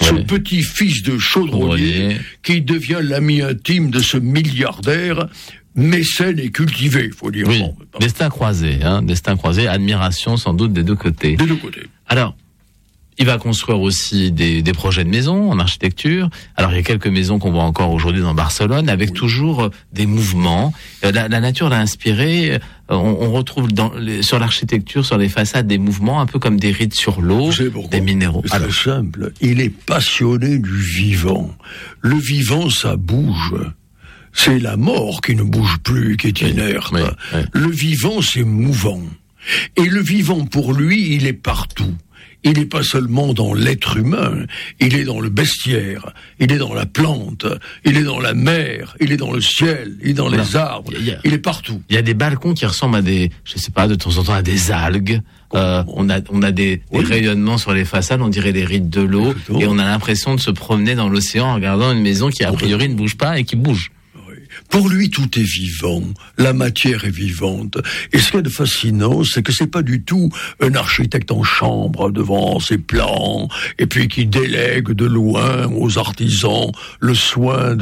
son petit-fils de chaudronnier, qui devient l'ami intime de ce milliardaire, mécène et cultivé, faut dire. Oui, destin croisé, admiration sans doute des deux côtés. Des deux côtés. Alors, il va construire aussi des projets de maisons en architecture. Alors, il y a quelques maisons qu'on voit encore aujourd'hui dans Barcelone, avec toujours des mouvements. La nature l'a inspiré. On retrouve sur l'architecture, sur les façades, des mouvements un peu comme des rides sur l'eau, des minéraux. C'est très simple. Il est passionné du vivant. Le vivant, ça bouge. C'est la mort qui ne bouge plus, qui est inerte. Oui. Le vivant, c'est mouvant. Et le vivant, pour lui, il est partout. Il n'est pas seulement dans l'être humain, il est dans le bestiaire, il est dans la plante, il est dans la mer, il est dans le ciel, il est dans les arbres, il est partout. Il y a des balcons qui ressemblent à de temps en temps à des algues. On a des rayonnements sur les façades, on dirait des rides de l'eau, et on a l'impression de se promener dans l'océan en regardant une maison qui a priori ne bouge pas et qui bouge. Pour lui, tout est vivant, la matière est vivante. Et ce qui est de fascinant, c'est que c'est pas du tout un architecte en chambre devant ses plans, et puis qui délègue de loin aux artisans le soin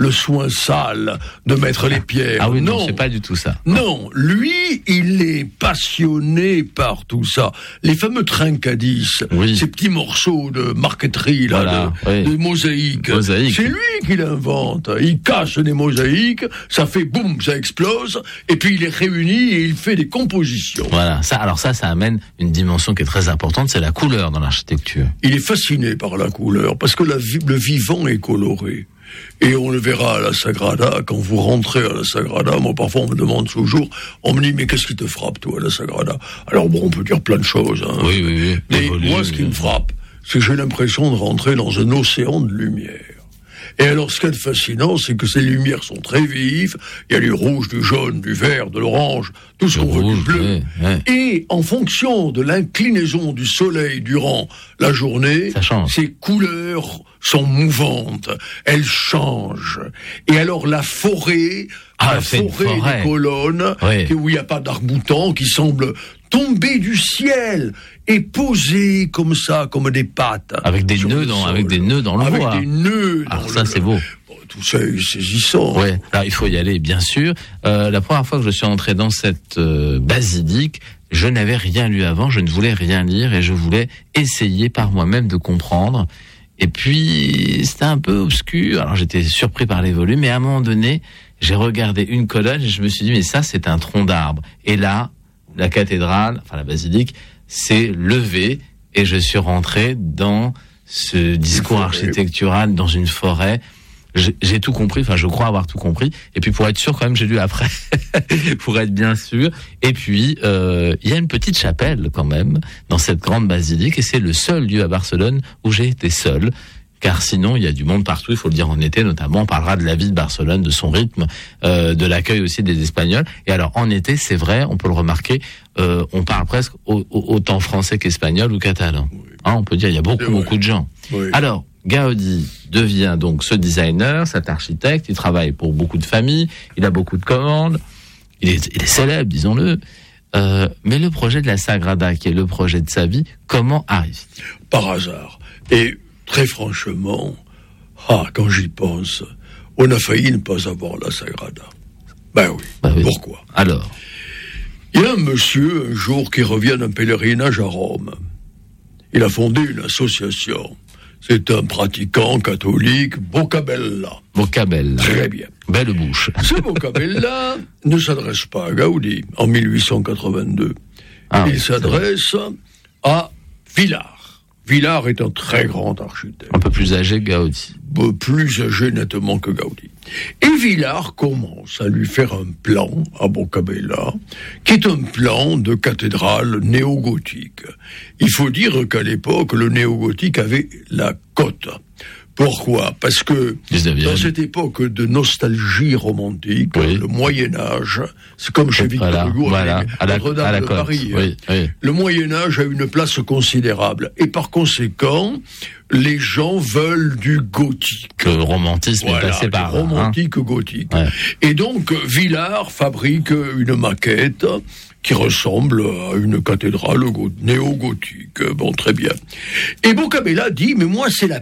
sale de mettre les pierres. Ah oui, non, c'est pas du tout ça. Non, lui, il est passionné par tout ça. Les fameux trincadis, ces petits morceaux de marqueterie, de mosaïques. C'est lui qui l'invente. Il casse des mosaïques, ça fait boum, ça explose, et puis il les réunit et il fait des compositions. Voilà, ça amène une dimension qui est très importante, c'est la couleur dans l'architecture. Il est fasciné par la couleur, parce que le vivant est coloré. Et on le verra à la Sagrada, quand vous rentrez à la Sagrada, moi parfois on me demande toujours, on me dit mais qu'est-ce qui te frappe toi à la Sagrada? Alors bon, on peut dire plein de choses. Hein. Oui. Mais moi ce qui me frappe, c'est que j'ai l'impression de rentrer dans un océan de lumière. Et alors, ce qui est fascinant, c'est que ces lumières sont très vives. Il y a du rouge, du jaune, du vert, de l'orange, tout ce qu'on veut, du bleu. Et en fonction de l'inclinaison du soleil durant la journée, ces couleurs sont mouvantes. Elles changent. Et alors, la forêt, des colonnes, où il n'y a pas d'arc-boutant, qui semble tomber du ciel et poser comme ça, comme des pattes. Avec des nœuds dans le bois. Avec des nœuds. Alors ça, c'est beau. Tout ça est saisissant. Ouais. Alors il faut y aller, bien sûr. La première fois que je suis entré dans cette basilique, je n'avais rien lu avant, je ne voulais rien lire et je voulais essayer par moi-même de comprendre. Et puis c'était un peu obscur. Alors j'étais surpris par les volumes, mais à un moment donné, j'ai regardé une colonne et je me suis dit mais ça c'est un tronc d'arbre. Et là, la cathédrale, enfin la basilique, s'est levée et je suis rentré dans ce discours architectural dans une forêt. J'ai tout compris, enfin je crois avoir tout compris. Et puis pour être sûr quand même, j'ai lu après, pour être bien sûr. Et puis il y a une petite chapelle quand même dans cette grande basilique et c'est le seul lieu à Barcelone où j'ai été seul. Car sinon, il y a du monde partout, il faut le dire en été notamment. On parlera de la vie de Barcelone, de son rythme, de l'accueil aussi des Espagnols. Et alors, en été, c'est vrai, on peut le remarquer, on parle presque autant français qu'espagnol ou catalan. Hein, on peut dire, il y a beaucoup de gens. Oui. Alors, Gaudi devient donc ce designer, cet architecte, il travaille pour beaucoup de familles, il a beaucoup de commandes, il est célèbre, disons-le. Mais le projet de la Sagrada, qui est le projet de sa vie, comment arrive-t-il ? Par hasard. Et très franchement, quand j'y pense, on a failli ne pas avoir la Sagrada. Ben oui. Pourquoi ? Alors ? Il y a un monsieur, un jour, qui revient d'un pèlerinage à Rome. Il a fondé une association. C'est un pratiquant catholique, Boccabella. Très bien. Belle bouche. Ce Boccabella ne s'adresse pas à Gaudi en 1882. Il s'adresse à Villars. Villars est un très grand architecte. Un peu plus âgé que Gaudi. Plus âgé nettement que Gaudi. Et Villars commence à lui faire un plan à Boccabella, qui est un plan de cathédrale néo-gothique. Il faut dire qu'à l'époque, le néo-gothique avait la cote. Pourquoi ? Parce que dans cette époque de nostalgie romantique, le Moyen-Âge, c'est comme chez Victor Hugo à Notre-Dame de Paris. Le Moyen-Âge a une place considérable. Et par conséquent, les gens veulent du gothique. Le romantisme est passé par là. Romantique gothique. Ouais. Et donc, Villars fabrique une maquette qui ressemble à une cathédrale néo-gothique. Bon, très bien. Et Boccabella dit, mais moi, c'est la